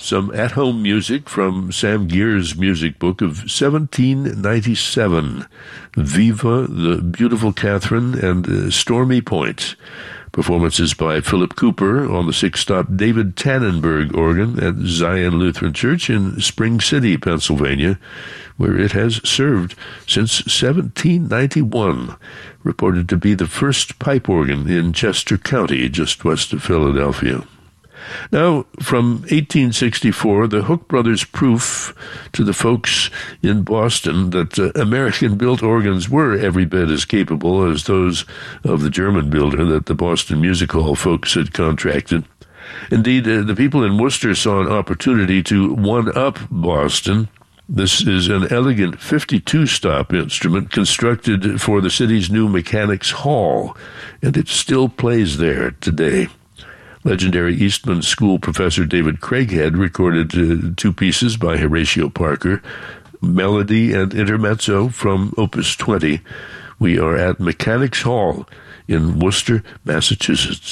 some at-home music from Sam Gear's music book of 1797, Viva, the Beautiful Catherine, and Stormy Point. Performances by Philip Cooper on the six-stop David Tannenberg organ at Zion Lutheran Church in Spring City, Pennsylvania, where it has served since 1791, reported to be the first pipe organ in Chester County, just west of Philadelphia. Now, from 1864, the Hook Brothers' proof to the folks in Boston that American-built organs were every bit as capable as those of the German builder that the Boston Music Hall folks had contracted. Indeed, the people in Worcester saw an opportunity to one-up Boston. This is an elegant 52-stop instrument constructed for the city's new Mechanics Hall, and it still plays there today. Legendary Eastman School professor David Craighead recorded two pieces by Horatio Parker, Melody and Intermezzo from Opus 20. We are at Mechanics Hall in Worcester, Massachusetts.